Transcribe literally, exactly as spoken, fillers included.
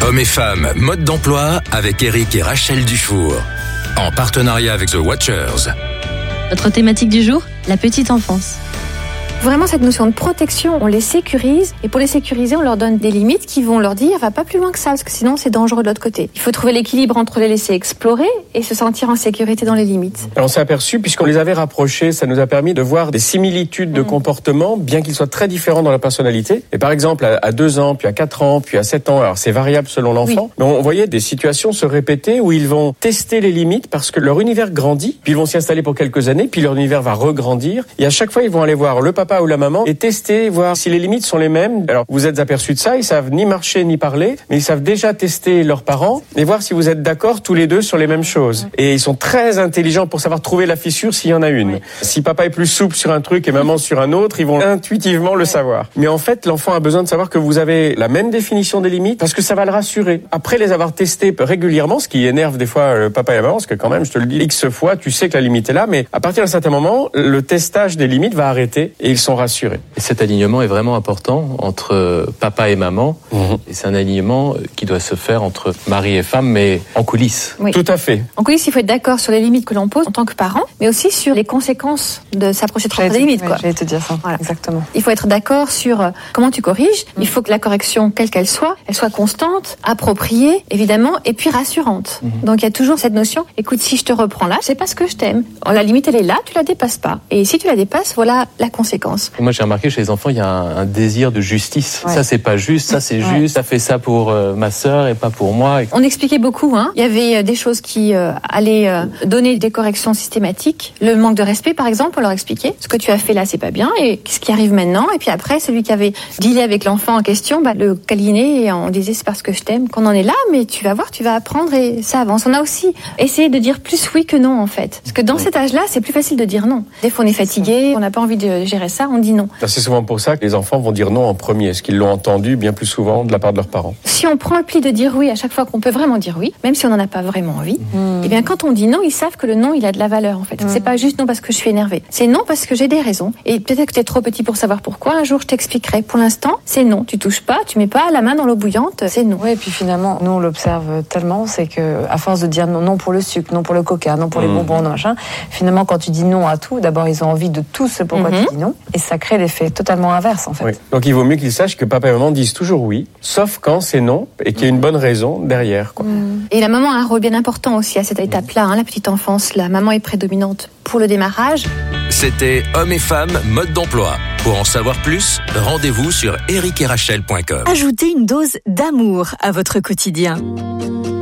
Hommes et femmes, mode d'emploi avec Eric et Rachel Dufour. En partenariat avec The Watchers. Notre thématique du jour, la petite enfance. Vraiment, cette notion de protection, on les sécurise. Et pour les sécuriser, on leur donne des limites qui vont leur dire, va pas plus loin que ça, parce que sinon, c'est dangereux de l'autre côté. Il faut trouver l'équilibre entre les laisser explorer et se sentir en sécurité dans les limites. Alors, on s'est aperçu, puisqu'on les avait rapprochés, ça nous a permis de voir des similitudes de mmh. comportement, bien qu'ils soient très différents dans la personnalité. Et par exemple, à deux ans, puis à quatre ans, puis à sept ans, alors c'est variable selon l'enfant, oui. mais on voyait des situations se répéter où ils vont tester les limites parce que leur univers grandit, puis ils vont s'y installer pour quelques années, puis leur univers va regrandir. Et à chaque fois, ils vont aller voir le papa ou la maman et tester, voir si les limites sont les mêmes. Alors, vous êtes aperçus de ça, ils savent ni marcher ni parler, mais ils savent déjà tester leurs parents et voir si vous êtes d'accord tous les deux sur les mêmes choses. Et ils sont très intelligents pour savoir trouver la fissure s'il y en a une. Oui. Si papa est plus souple sur un truc et maman sur un autre, ils vont intuitivement le savoir. Mais en fait, l'enfant a besoin de savoir que vous avez la même définition des limites parce que ça va le rassurer. Après les avoir testés régulièrement, ce qui énerve des fois le papa et la maman, parce que quand même, je te le dis, X fois, tu sais que la limite est là, mais à partir d'un certain moment, le testage des limites va arrêter et ils sont rassurés. Et cet alignement est vraiment important entre papa et maman. Mmh. Et c'est un alignement qui doit se faire entre mari et femme, mais en coulisses. Oui. Tout à fait. En coulisses, il faut être d'accord sur les limites que l'on pose en tant que parent, mais aussi sur les conséquences de s'approcher trop des limites. Oui, j'allais te dire ça. Voilà. Exactement. Il faut être d'accord sur euh, comment tu corriges. Mmh. Il faut que la correction, quelle qu'elle soit, elle soit constante, appropriée, évidemment, et puis rassurante. Mmh. Donc il y a toujours cette notion, écoute, si je te reprends là, c'est parce que je t'aime. La limite, elle est là, tu la dépasses pas. Et si tu la dépasses, voilà la conséquence. Moi, j'ai remarqué chez les enfants, il y a un, un désir de justice. Ouais. Ça, c'est pas juste, ça, c'est ouais. juste, ça fait ça pour euh, ma sœur et pas pour moi. On expliquait beaucoup, hein. Il y avait euh, des choses qui euh, allaient euh, donner des corrections systématiques. Le manque de respect, par exemple, on leur expliquait. Ce que tu as fait là, c'est pas bien, et ce qui arrive maintenant. Et puis après, celui qui avait dealé avec l'enfant en question, bah, le câlinait et on disait c'est parce que je t'aime qu'on en est là, mais tu vas voir, tu vas apprendre et ça avance. On a aussi essayé de dire plus oui que non, en fait. Parce que dans ouais. cet âge-là, c'est plus facile de dire non. Des fois, on est fatigué, on n'a pas envie de gérer ça, on dit non. C'est souvent pour ça que les enfants vont dire non en premier, parce qu'ils l'ont entendu bien plus souvent de la part de leurs parents. Si on prend le pli de dire oui à chaque fois qu'on peut vraiment dire oui, même si on n'en a pas vraiment envie, mmh. et bien quand on dit non, ils savent que le non, il a de la valeur en fait. Mmh. C'est pas juste non parce que je suis énervée. C'est non parce que j'ai des raisons. Et peut-être que tu es trop petit pour savoir pourquoi. Un jour, je t'expliquerai. Pour l'instant, c'est non. Tu touches pas, tu mets pas la main dans l'eau bouillante, c'est non. Oui, et puis finalement, nous on l'observe tellement, c'est que à force de dire non, non pour le sucre, non pour le coca, non pour mmh. les bonbons, non machin, finalement quand tu dis non à tout, d'abord ils ont envie de tout ce pourquoi mmh. tu dis non, et ça crée l'effet totalement inverse en fait. Oui. Donc il vaut mieux qu'ils sachent que papa et maman disent toujours oui, sauf quand c'est non et qu'il y a une bonne raison derrière, quoi. Mmh. Et la maman a un rôle bien important aussi à cette étape-là, hein, la petite enfance. La maman est prédominante pour le démarrage. C'était Hommes et femmes, mode d'emploi. Pour en savoir plus, rendez-vous sur eric et rachel point com. Ajoutez une dose d'amour à votre quotidien.